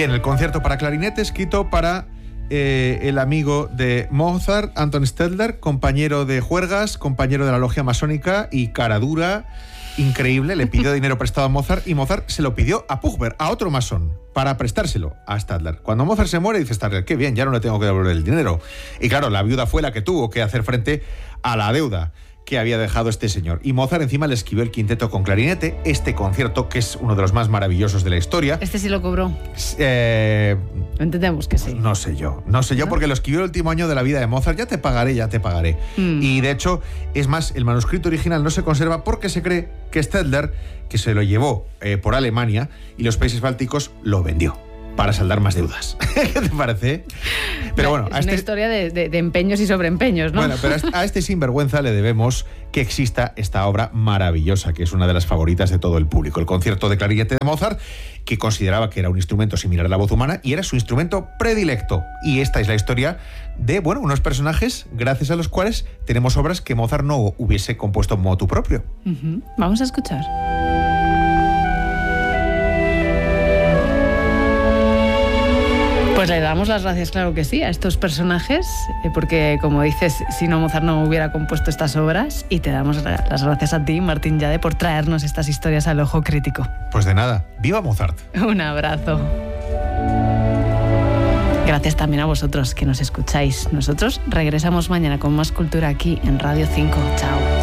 Bien, el concierto para clarinete escrito para el amigo de Mozart, Anton Stadler, compañero de juergas, compañero de la logia masónica y cara dura, increíble. Le pidió dinero prestado a Mozart y Mozart se lo pidió a Puchberg, a otro masón, para prestárselo a Stadler. Cuando Mozart se muere, dice Stadler, qué bien, ya no le tengo que devolver el dinero. Y claro, la viuda fue la que tuvo que hacer frente a la deuda que había dejado este señor. Y Mozart encima le escribió el quinteto con clarinete, este concierto que es uno de los más maravillosos de la historia. ¿Este sí lo cobró? Entendemos que sí. No sé yo, porque lo escribió el último año de la vida de Mozart. Ya te pagaré. Y de hecho, es más, el manuscrito original no se conserva porque se cree que Stadler, que se lo llevó por Alemania y los países bálticos, lo vendió para saldar más deudas. ¿Qué te parece? Pero bueno, es una historia de empeños y sobreempeños, ¿no? Bueno, pero a este sinvergüenza le debemos que exista esta obra maravillosa, que es una de las favoritas de todo el público. El concierto de clarinete de Mozart, que consideraba que era un instrumento similar a la voz humana y era su instrumento predilecto. Y esta es la historia de, bueno, unos personajes gracias a los cuales tenemos obras que Mozart no hubiese compuesto motu propio. Vamos a escuchar. Pues le damos las gracias, claro que sí, a estos personajes, porque, como dices, si no, Mozart no hubiera compuesto estas obras, y te damos las gracias a ti, Martín Llade, por traernos estas historias al ojo crítico. Pues de nada, ¡viva Mozart! Un abrazo. Gracias también a vosotros que nos escucháis. Nosotros regresamos mañana con más cultura aquí en Radio 5. Chao.